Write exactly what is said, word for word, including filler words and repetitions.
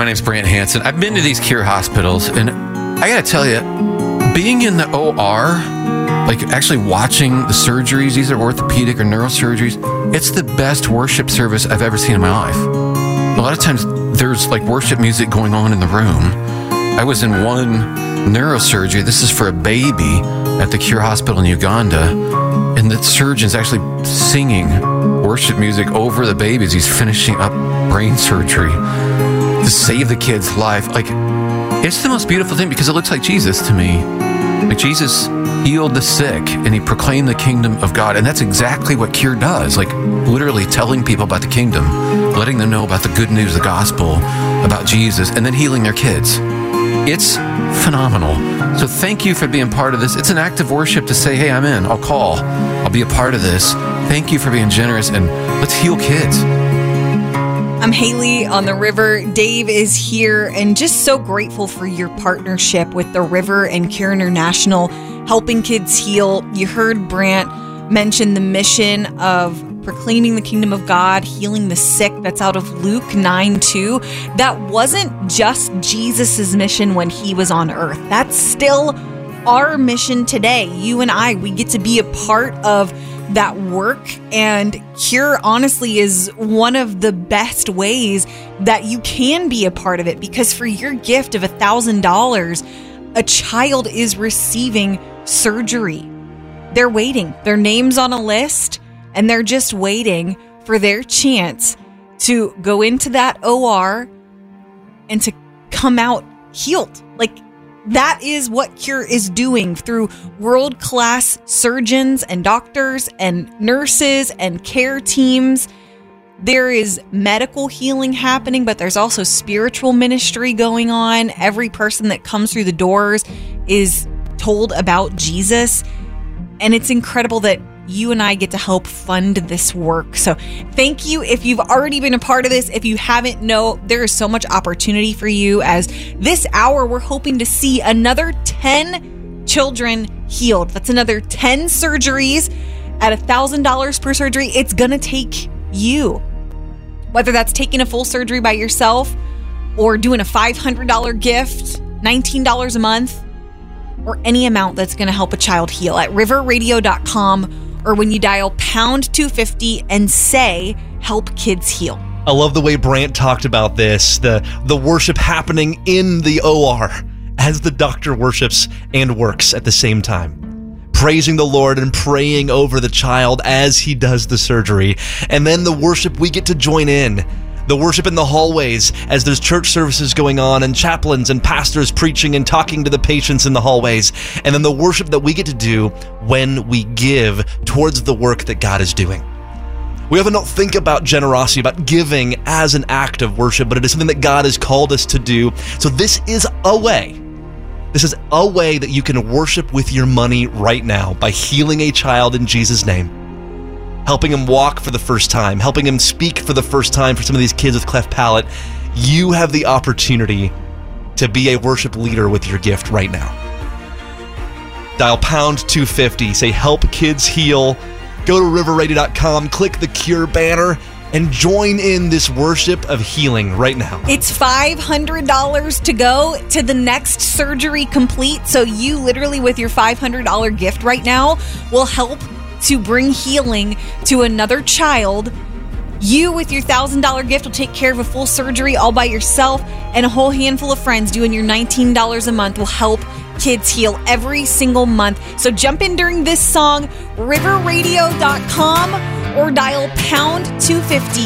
name's Brant Hansen. I've been to these Cure hospitals, and I got to tell you, being in the O R, like actually watching the surgeries, these are orthopedic or neurosurgeries, it's the best worship service I've ever seen in my life. A lot of times there's like worship music going on in the room. I was in one neurosurgery. This is for a baby at the Cure Hospital in Uganda. And the surgeon's actually singing worship music over the baby as he's finishing up brain surgery to save the kid's life. Like, it's the most beautiful thing because it looks like Jesus to me. Like, Jesus healed the sick and he proclaimed the kingdom of God. And that's exactly what Cure does. Like, literally telling people about the kingdom, letting them know about the good news, the gospel, about Jesus, and then healing their kids. It's phenomenal. So thank you for being part of this. It's an act of worship to say, hey, I'm in. I'll call. I'll be a part of this. Thank you for being generous, and let's heal kids. I'm Haley on the River. Dave is here, and just so grateful for your partnership with the River and Cure International, helping kids heal. You heard Brant mention the mission of proclaiming the kingdom of God, healing the sick. That's out of Luke nine two. That wasn't just Jesus's mission when he was on earth. That's still our mission today. You and I, we get to be a part of that work, and Cure honestly is one of the best ways that you can be a part of it, because for your gift of a thousand dollars, a child is receiving surgery. They're waiting. Their name's on a list, and they're just waiting for their chance to go into that O R and to come out healed. Like, that is what Cure is doing through world-class surgeons and doctors and nurses and care teams. There is medical healing happening, but there's also spiritual ministry going on. Every person that comes through the doors is told about Jesus. And it's incredible that you and I get to help fund this work. So thank you if you've already been a part of this. If you haven't, know there is so much opportunity for you, as this hour we're hoping to see another ten children healed. That's another ten surgeries at one thousand dollars per surgery. It's going to take you. Whether that's taking a full surgery by yourself or doing a five hundred dollars gift, nineteen dollars a month, or any amount that's going to help a child heal at river radio dot com, or when you dial pound two fifty and say, help kids heal. I love the way Brant talked about this, the, the worship happening in the O R as the doctor worships and works at the same time. Praising the Lord and praying over the child as he does the surgery. And then the worship we get to join in. The worship in the hallways as there's church services going on and chaplains and pastors preaching and talking to the patients in the hallways. And then the worship that we get to do when we give towards the work that God is doing. We often don't think about generosity, about giving as an act of worship, but it is something that God has called us to do. So this is a way. This is a way that you can worship with your money right now by healing a child in Jesus' name. Helping him walk for the first time, helping him speak for the first time for some of these kids with cleft palate. You have the opportunity to be a worship leader with your gift right now. Dial pound two fifty, say help kids heal. Go to river radio dot com, click the Cure banner, and join in this worship of healing right now. It's five hundred dollars to go to the next surgery complete. So you literally, with your five hundred dollars gift right now, will help to bring healing to another child. You, with your one thousand dollars gift, will take care of a full surgery all by yourself, and a whole handful of friends doing your nineteen dollars a month will help kids heal every single month. So jump in during this song, river radio dot com, or dial pound two fifty